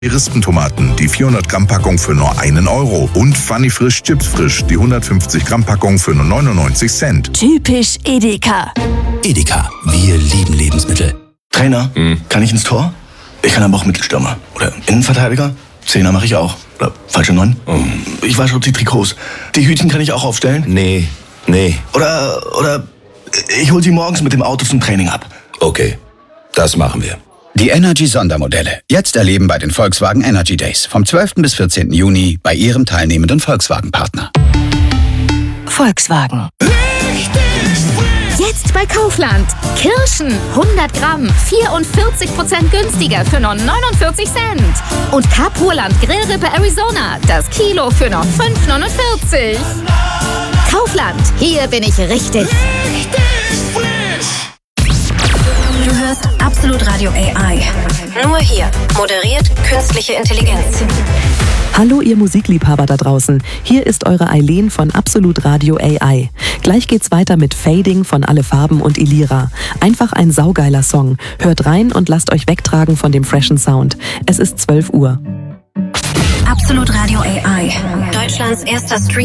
Die Rispentomaten, die 400 Gramm Packung für nur 1 Euro. Und Funny Frisch Chips Frisch, die 150 Gramm Packung für nur 99 Cent. Typisch Edeka. Edeka, wir lieben Lebensmittel. Trainer, kann ich ins Tor? Ich kann aber auch Mittelstürmer. Oder Innenverteidiger? Zehner mache ich auch. Oder falsche 9. Ich wasche die Trikots. Die Hütchen kann ich auch aufstellen? Nee. Oder ich hol sie morgens mit dem Auto zum Training ab. Okay, das machen wir. Die Energy-Sondermodelle. Jetzt erleben bei den Volkswagen Energy Days. Vom 12. bis 14. Juni bei Ihrem teilnehmenden Volkswagen-Partner. Volkswagen. Jetzt bei Kaufland. Kirschen 100 Gramm 44% günstiger für nur 49 Cent. Und Kapurland Grillrippe Arizona, das Kilo für nur 5,49. Kaufland, hier bin ich richtig. Du hörst Absolut Radio AI. Nur hier. Moderiert künstliche Intelligenz. Hallo ihr Musikliebhaber da draußen, hier ist eure Eileen von Absolut Radio AI. Gleich geht's weiter mit Fading von Alle Farben und Ilira. Einfach ein saugeiler Song. Hört rein und lasst euch wegtragen von dem freshen Sound. Es ist 12 Uhr. Absolut Radio AI. Deutschlands erster Stream.